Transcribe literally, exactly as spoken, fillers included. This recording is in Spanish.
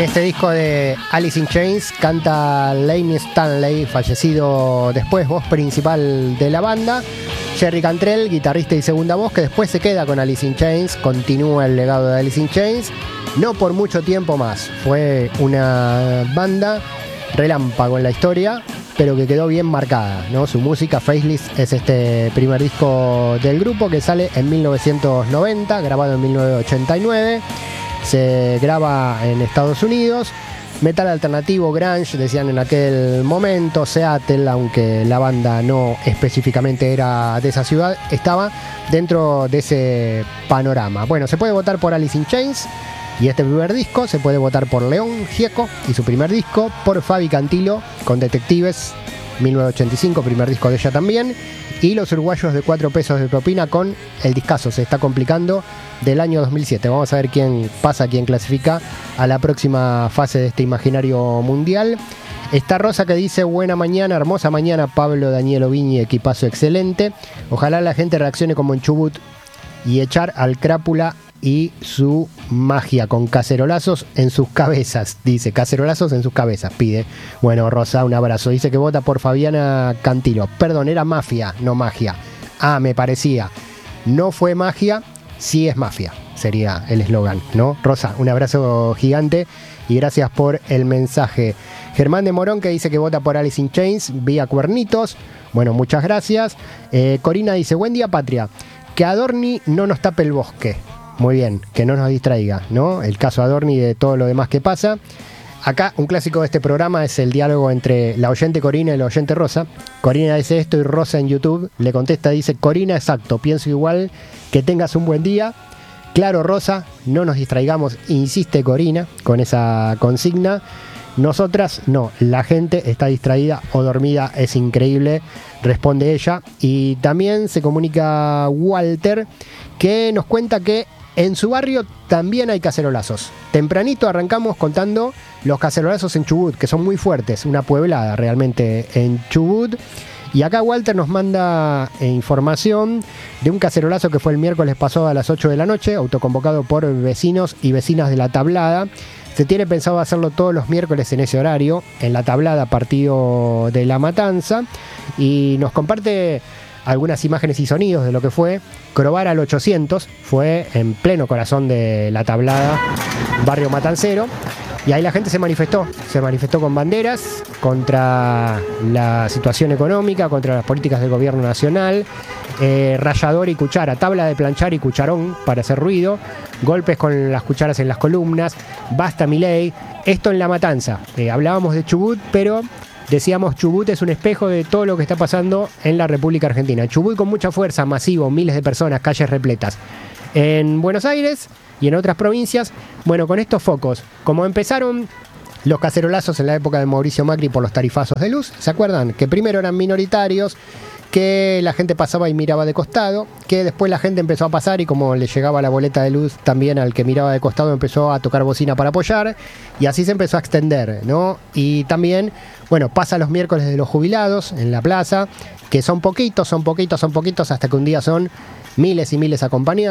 En este disco de Alice in Chains canta Layne Stanley, fallecido después, voz principal de la banda. Jerry Cantrell, guitarrista y segunda voz, que después se queda con Alice in Chains, continúa el legado de Alice in Chains, no por mucho tiempo más. Fue una banda relámpago en la historia, pero que quedó bien marcada, ¿no? Su música, Faceless, es este primer disco del grupo que sale en mil novecientos noventa, grabado en mil novecientos ochenta y nueve. Se graba en Estados Unidos. Metal alternativo, grunge, decían en aquel momento. Seattle, aunque la banda no específicamente era de esa ciudad, estaba dentro de ese panorama. Bueno, se puede votar por Alice in Chains y este primer disco, se puede votar por León Gieco y su primer disco, por Fabi Cantilo con Detectives, mil novecientos ochenta y cinco, primer disco de ella también, y Los Uruguayos de cuatro pesos de propina con el discazo Se está complicando, del año dos mil siete. Vamos a ver quién pasa, quién clasifica a la próxima fase de este imaginario mundial. Está Rosa, que dice: buena mañana, hermosa mañana, Pablo, Daniel Oviñi, equipazo excelente. Ojalá la gente reaccione como en Chubut y echar al Crápula y su magia con cacerolazos en sus cabezas. Dice, cacerolazos en sus cabezas, pide. Bueno, Rosa, un abrazo. Dice que vota por Fabiana Cantilo. Perdón, era mafia, no magia. Ah, me parecía. No fue magia, sí es mafia, sería el eslogan, ¿no? Rosa, un abrazo gigante y gracias por el mensaje. Germán de Morón, que dice que vota por Alice in Chains vía Cuernitos. Bueno, muchas gracias. Eh, Corina dice: buen día, patria. Que Adorni no nos tape el bosque. Muy bien, que no nos distraiga, ¿no? El caso Adorni y de todo lo demás que pasa. Acá un clásico de este programa es el diálogo entre la oyente Corina y la oyente Rosa. Corina dice esto y Rosa en YouTube le contesta, dice: Corina, exacto, pienso igual, que tengas un buen día. Claro, Rosa, no nos distraigamos, insiste Corina con esa consigna. Nosotras no, la gente está distraída o dormida, es increíble, responde ella. Y también se comunica Walter, que nos cuenta que en su barrio también hay cacerolazos. Tempranito arrancamos contando los cacerolazos en Chubut, que son muy fuertes, una pueblada realmente en Chubut. Y acá Walter nos manda eh, información de un cacerolazo que fue el miércoles pasado a las ocho de la noche, autoconvocado por vecinos y vecinas de La Tablada. Se tiene pensado hacerlo todos los miércoles en ese horario, en La Tablada, partido de La Matanza. Y nos comparte algunas imágenes y sonidos de lo que fue. Crobar al ochocientos, fue en pleno corazón de La Tablada, barrio matancero. Y ahí la gente se manifestó, se manifestó con banderas contra la situación económica, contra las políticas del gobierno nacional, eh, rallador y cuchara, tabla de planchar y cucharón para hacer ruido, golpes con las cucharas en las columnas, basta Milei, esto en La Matanza. Eh, hablábamos de Chubut, pero decíamos Chubut es un espejo de todo lo que está pasando en la República Argentina. Chubut con mucha fuerza, masivo, miles de personas, calles repletas. En Buenos Aires y en otras provincias, bueno, con estos focos, como empezaron los cacerolazos en la época de Mauricio Macri por los tarifazos de luz, ¿se acuerdan? Que primero eran minoritarios, que la gente pasaba y miraba de costado, que después la gente empezó a pasar y como le llegaba la boleta de luz también al que miraba de costado, empezó a tocar bocina para apoyar y así se empezó a extender, ¿no? Y también, bueno, pasa los miércoles de los jubilados en la plaza, que son poquitos, son poquitos, son poquitos, hasta que un día son miles y miles acompañados.